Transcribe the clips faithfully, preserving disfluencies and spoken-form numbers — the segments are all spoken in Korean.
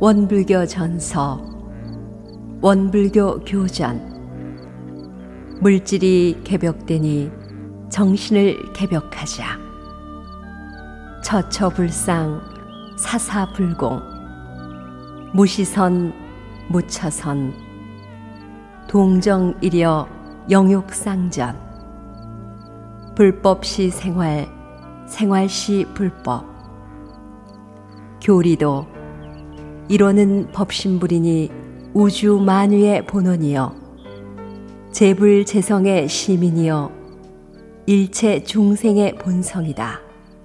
원불교 전서, 원불교 교전. 물질이 개벽되니 정신을 개벽하자. 처처불상 사사불공, 무시선 무처선, 동정이려 영욕상전. 불법시 생활, 생활시 불법. 교리도 이로는 법신불이니 우주 만유의 본원이여, 재불재성의 시민이여, 일체 중생의 본성이다.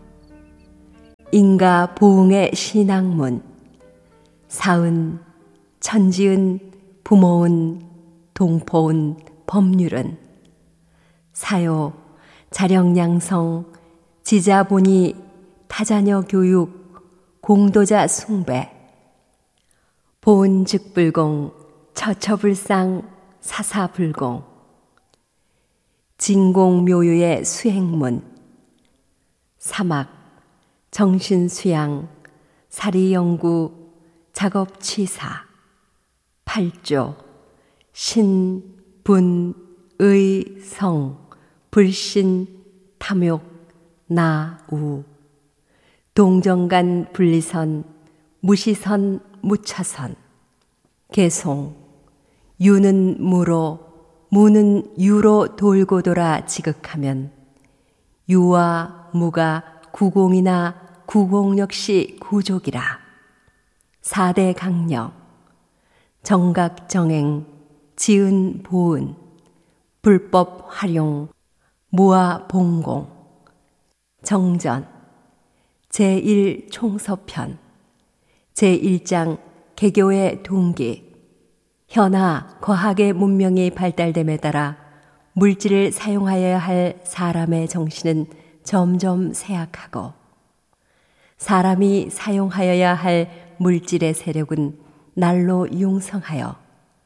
인가 보응의 신앙문, 사은, 천지은, 부모은, 동포은, 법률은, 사요, 자령양성, 지자본이, 타자녀 교육, 공도자 숭배. 보은즉불공, 처처불상, 사사불공. 진공묘유의 수행문, 사막, 정신수양, 사리연구, 작업취사. 팔조, 신, 분, 의, 성, 불신, 탐욕, 나, 우. 동정간 분리선, 무시선, 무처선. 개송, 유는 무로, 무는 유로 돌고 돌아 지극하면 유와 무가 구공이나 구공 역시 구족이라. 사대 강령, 정각정행, 지은 보은, 불법 활용, 무아 봉공. 정전, 제일 총서편, 제일 장 개교의 동기. 현하 과학의 문명이 발달됨에 따라 물질을 사용하여야 할 사람의 정신은 점점 쇠약하고, 사람이 사용하여야 할 물질의 세력은 날로 융성하여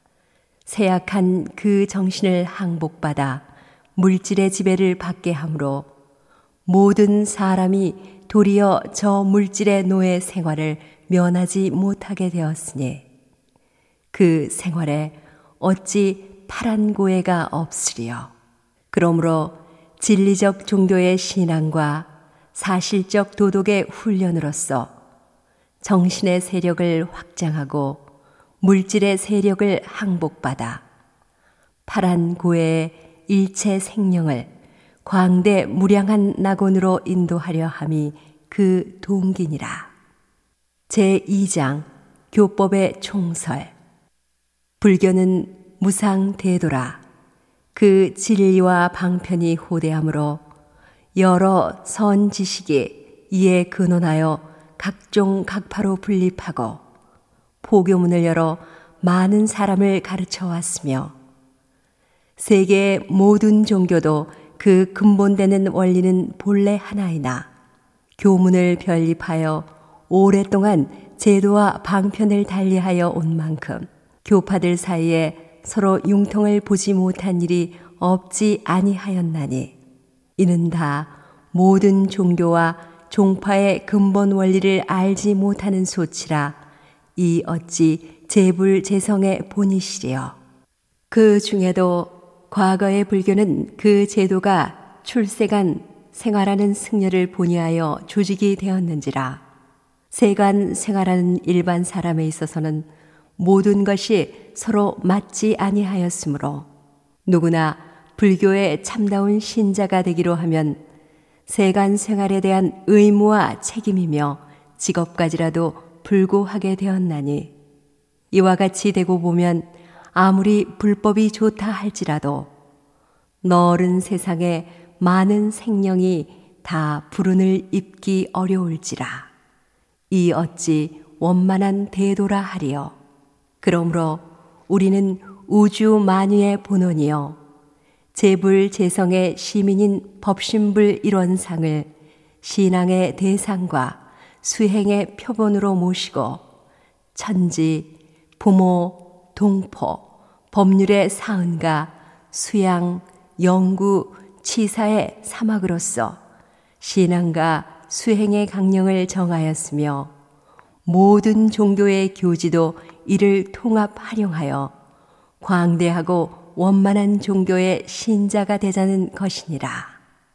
쇠약한 그 정신을 항복받아 물질의 지배를 받게 하므로 모든 사람이 도리어 저 물질의 노예 생활을 면하지 못하게 되었으니 그 생활에 어찌 파란 고해가 없으리요. 그러므로 진리적 종교의 신앙과 사실적 도덕의 훈련으로서 정신의 세력을 확장하고 물질의 세력을 항복받아 파란 고해의 일체 생명을 광대 무량한 낙원으로 인도하려 함이 그 동기니라. 제이 장 교법의 총설. 불교는 무상대도라. 그 진리와 방편이 호대하므로 여러 선지식이 이에 근원하여 각종 각파로 분립하고 포교문을 열어 많은 사람을 가르쳐 왔으며, 세계의 모든 종교도 그 근본되는 원리는 본래 하나이나 교문을 변립하여 오랫동안 제도와 방편을 달리하여 온 만큼 교파들 사이에 서로 융통을 보지 못한 일이 없지 아니하였나니, 이는 다 모든 종교와 종파의 근본 원리를 알지 못하는 소치라. 이 어찌 재불재성의 본이시리요. 그 중에도 과거의 불교는 그 제도가 출세간 생활하는 승려를 본의하여 조직이 되었는지라. 세간 생활하는 일반 사람에 있어서는 모든 것이 서로 맞지 아니하였으므로 누구나 불교의 참다운 신자가 되기로 하면 세간 생활에 대한 의무와 책임이며 직업까지라도 불고하게 되었나니, 이와 같이 되고 보면 아무리 불법이 좋다 할지라도 넓은 세상에 많은 생명이 다 불운을 입기 어려울지라. 이 어찌 원만한 대도라 하리요. 그러므로 우리는 우주 만유의 본원이요 재불재성의 시민인 법신불 일원상을 신앙의 대상과 수행의 표본으로 모시고 천지, 부모, 동포, 법률의 사은가, 수양, 영구, 치사의 사막으로서 신앙과 수행의 강령을 정하였으며 모든 종교의 교지도 이를 통합 활용하여 광대하고 원만한 종교의 신자가 되자는 것이니라.